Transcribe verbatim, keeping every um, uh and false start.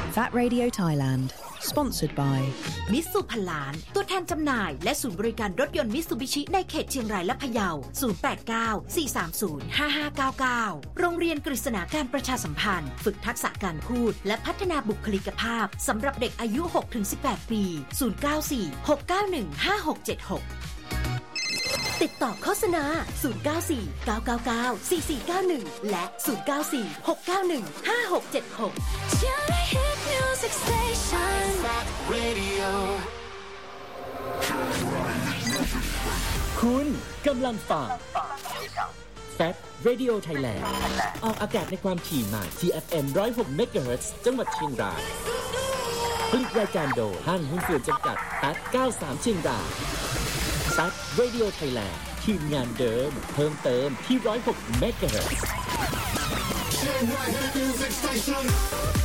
Fat Radio Thailand Sponsored by มิตซูพันล้านตัวแทนจำหน่ายและศูนย์บริการรถยนต์มิตซูบิชิในเขตเชียงรายและพะเยา ศูนย์ แปด เก้า สี่ สาม ศูนย์ ห้า ห้า เก้า เก้า โรงเรียนกฤษณาการประชาสัมพันธ์ฝึกทักษะการพูดและพัฒนาบุคลิกภาพสำหรับเด็กอายุ หกถึงสิบแปด ปี ศูนย์ เก้า สี่ หก เก้า หนึ่ง ห้า หก เจ็ด หกติดต่อโฆษณา ศูนย์ เก้า สี่ เก้า เก้า เก้า สี่ สี่ เก้า หนึ่ง และ ศูนย์ เก้า สี่ หก เก้า หนึ่ง ห้า หก เจ็ด หกคุณกำลังฟัง Fat Radio Thailand ออกอากาศในความถี่ใหม่ ที เอฟ เอ็ม หนึ่งร้อยหก เมกะเฮิรตซ์ จังหวัดเชียงรายผลิตรายการโดยห้างหุ้นส่วนจำกัด แปด เก้า สาม เชียงราย Fat Radio Thailand ทีมงานเดิมเพิ่มเติมที่หนึ่งร้อยหก เมกะเฮิรตซ์